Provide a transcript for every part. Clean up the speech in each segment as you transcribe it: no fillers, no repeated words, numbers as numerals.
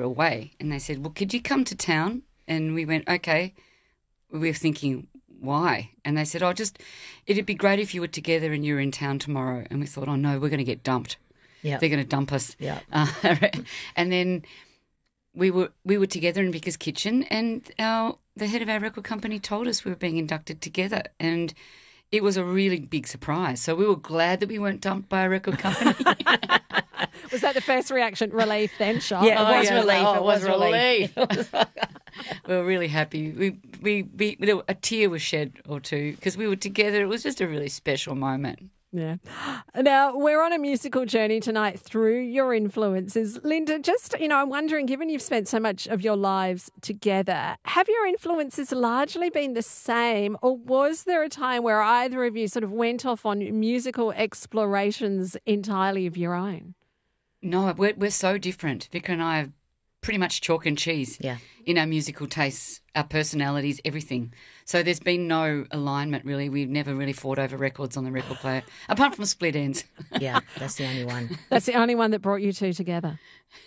away. And they said, well, could you come to town? And we went, okay. We were thinking, why? And they said, it'd be great if you were together and you were in town tomorrow. And we thought, oh, no, we're going to get dumped. Yeah. They're going to dump us. Yeah. And then we were together in Vickers Kitchen, and the head of our record company told us we were being inducted together, and it was a really big surprise. So we were glad that we weren't dumped by a record company. Was that the first reaction? Relief then, shock? Yeah, it was relief. Oh, it was relief. We were really happy. A tear was shed or two because we were together. It was just a really special moment. Yeah. Now, we're on a musical journey tonight through your influences. Linda, I'm wondering, given you've spent so much of your lives together, have your influences largely been the same, or was there a time where either of you sort of went off on musical explorations entirely of your own? No, we're so different. Vicar and I are pretty much chalk and cheese in our musical tastes, our personalities, everything. So there's been no alignment, really. We've never really fought over records on the record player, apart from split ends. Yeah, that's the only one. That's the only one that brought you two together.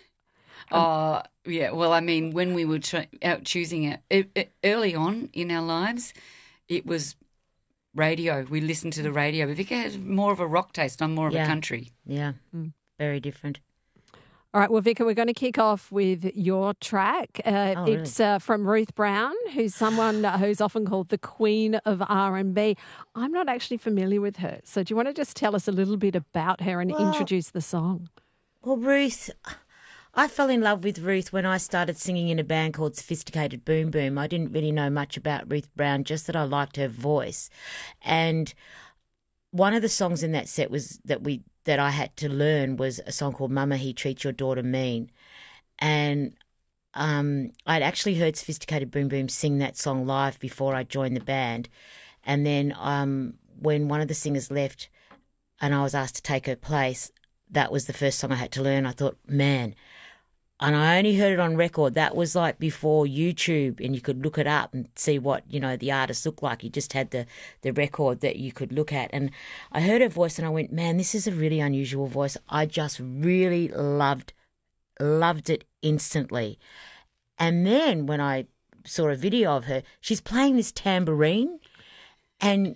Yeah. Well, I mean, when we were out choosing it early on in our lives, it was radio. We listened to the radio. But Vicar has more of a rock taste. I'm more of a country. Yeah, very different. All right, well, Vicar, we're going to kick off with your track. It's from Ruth Brown, who's someone who's often called the Queen of R&B. I'm not actually familiar with her, so do you want to just tell us a little bit about her and introduce the song? Well, Ruth, I fell in love with Ruth when I started singing in a band called Sophisticated Boom Boom. I didn't really know much about Ruth Brown, just that I liked her voice. And one of the songs in that set was that I had to learn was a song called Mama, He Treats Your Daughter Mean. And I'd actually heard Sophisticated Boom Boom sing that song live before I joined the band. And then when one of the singers left and I was asked to take her place, that was the first song I had to learn. I thought, man, and I only heard it on record. That was like before YouTube, and you could look it up and see what, the artist looked like. You just had the record that you could look at. And I heard her voice and I went, man, this is a really unusual voice. I just really loved it instantly. And then when I saw a video of her, she's playing this tambourine, and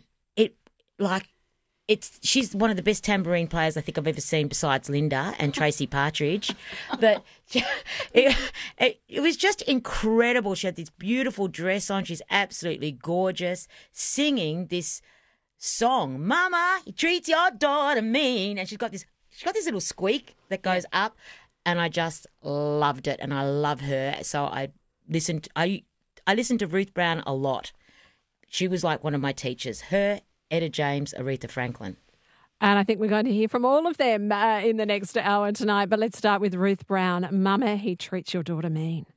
she's one of the best tambourine players I think I've ever seen besides Linda and Tracy Partridge. But it was just incredible. She had this beautiful dress on. She's absolutely gorgeous, singing this song, Mama, he treats your daughter mean. And she's got this little squeak that goes up, and I just loved it, and I love her. So I listened to Ruth Brown a lot. She was like one of my teachers. Her, Etta James, Aretha Franklin. And I think we're going to hear from all of them in the next hour tonight. But let's start with Ruth Brown. Mama, He Treats Your Daughter Mean.